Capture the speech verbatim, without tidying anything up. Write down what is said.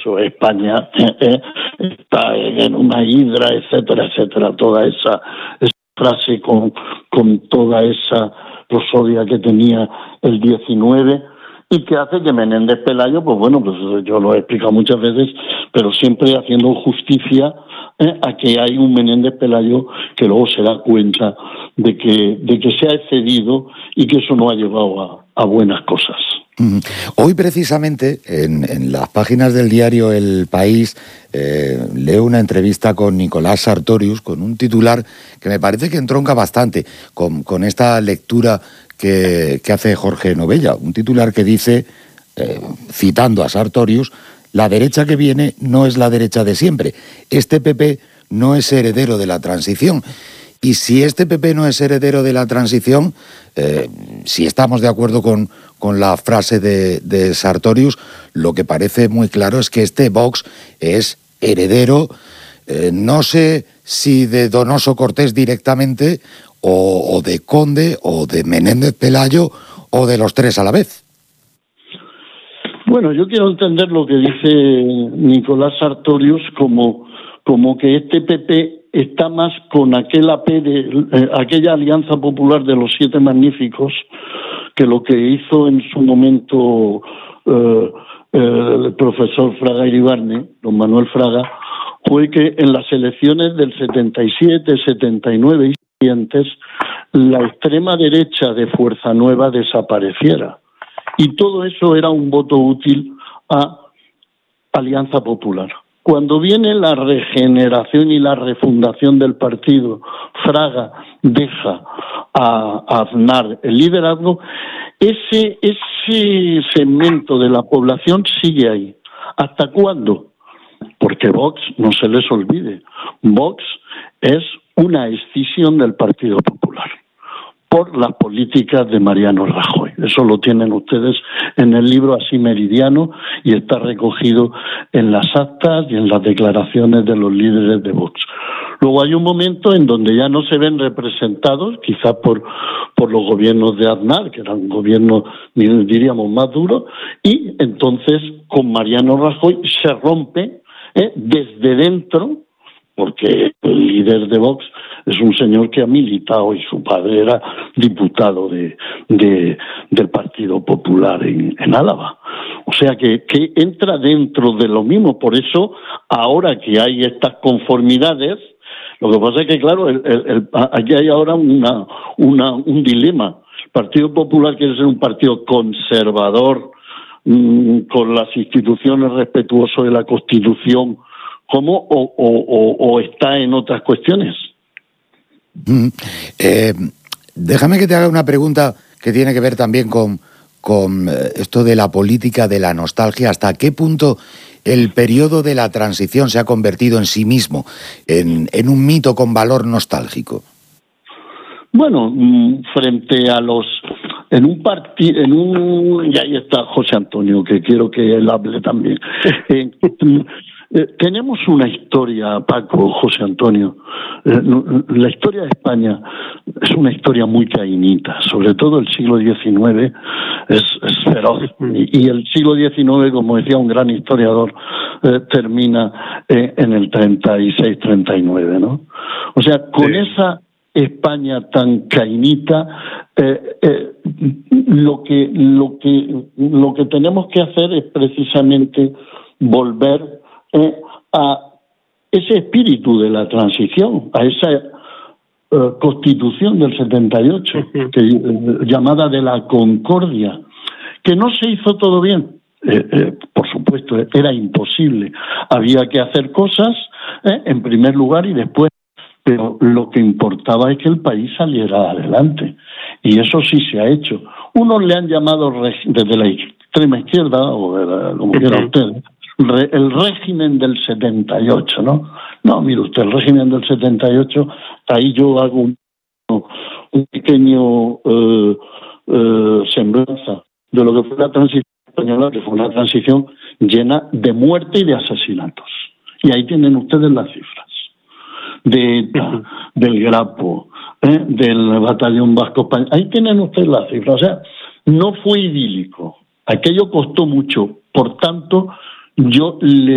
hecho España eh, está en una hidra, etcétera, etcétera, toda esa, esa frase con, con toda esa prosodia que tenía el diecinueve, y que hace que Menéndez Pelayo, pues bueno, pues yo lo he explicado muchas veces, pero siempre haciendo justicia eh, a que hay un Menéndez Pelayo que luego se da cuenta de que, de que se ha excedido y que eso no ha llevado a, a buenas cosas. Hoy precisamente en, en las páginas del diario El País eh, leo una entrevista con Nicolás Sartorius con un titular que me parece que entronca bastante con, con esta lectura que, que hace Jorge Novella, un titular que dice, eh, citando a Sartorius: la derecha que viene no es la derecha de siempre, este P P no es heredero de la transición. Y si este P P no es heredero de la transición, eh, si estamos de acuerdo con, con la frase de, de Sartorius, lo que parece muy claro es que este Vox es heredero, eh, no sé si de Donoso Cortés directamente, o, o de Conde, o de Menéndez Pelayo, o de los tres a la vez. Bueno, yo quiero entender lo que dice Nicolás Sartorius como, como que este P P está más con aquel A P de, eh, aquella Alianza Popular de los Siete Magníficos, que lo que hizo en su momento eh, eh, el profesor Fraga Iribarne, don Manuel Fraga, fue que en las elecciones del setenta y siete, setenta y nueve y siguientes, la extrema derecha de Fuerza Nueva desapareciera. Y todo eso era un voto útil a Alianza Popular. Cuando viene la regeneración y la refundación del partido, Fraga deja a, a Aznar el liderazgo, ese, ese segmento de la población sigue ahí. ¿Hasta cuándo? Porque Vox, no se les olvide, Vox es una escisión del Partido Popular por las políticas de Mariano Rajoy. Eso lo tienen ustedes en el libro así meridiano y está recogido en las actas y en las declaraciones de los líderes de Vox. Luego hay un momento en donde ya no se ven representados, quizás por, por los gobiernos de Aznar, que eran gobiernos, diríamos, más duros, y entonces con Mariano Rajoy se rompe eh, desde dentro, porque el líder de Vox es un señor que ha militado y su padre era diputado de, de, del Partido Popular en, en Álava. O sea que, que entra dentro de lo mismo. Por eso, ahora que hay estas conformidades, lo que pasa es que, claro, el, el, el, aquí hay ahora una, una, un dilema. El Partido Popular quiere ser un partido conservador, mmm, con las instituciones, respetuoso de la Constitución, ¿cómo? O, o, o, o está en otras cuestiones. Mm. Eh, déjame que te haga una pregunta que tiene que ver también con, con esto de la política de la nostalgia. ¿Hasta qué punto el periodo de la transición se ha convertido en sí mismo en, en un mito con valor nostálgico? Bueno, frente a los... En un partido... en un y ahí está José Antonio, que quiero que él hable también. Eh, Eh, tenemos una historia, Paco, José Antonio. Eh, la historia de España es una historia muy caínita, sobre todo el siglo diecinueve es, es feroz. Y, y el siglo diecinueve, como decía un gran historiador, eh, termina eh, en el treinta y seis, treinta y nueve, ¿no? O sea, con sí. esa España tan caínita, eh, eh, lo que lo que lo que tenemos que hacer es precisamente volver Eh, a ese espíritu de la transición, a esa eh, Constitución del setenta y ocho, que, eh, llamada de la Concordia, que no se hizo todo bien. Eh, eh, por supuesto, era imposible. Había que hacer cosas, eh, en primer lugar, y después, pero lo que importaba es que el país saliera adelante. Y eso sí se ha hecho. Unos le han llamado desde la extrema izquierda, o de la, como quieran ustedes, el régimen del setenta y ocho, ¿no? No, mire usted, el régimen del setenta y ocho, ahí yo hago un, un pequeño eh, eh, semblanza de lo que fue la transición española, que fue una transición llena de muerte y de asesinatos. Y ahí tienen ustedes las cifras. De ETA, del Grapo, ¿eh? del Batallón Vasco Español. Ahí tienen ustedes las cifras. O sea, no fue idílico. Aquello costó mucho. Por tanto, yo le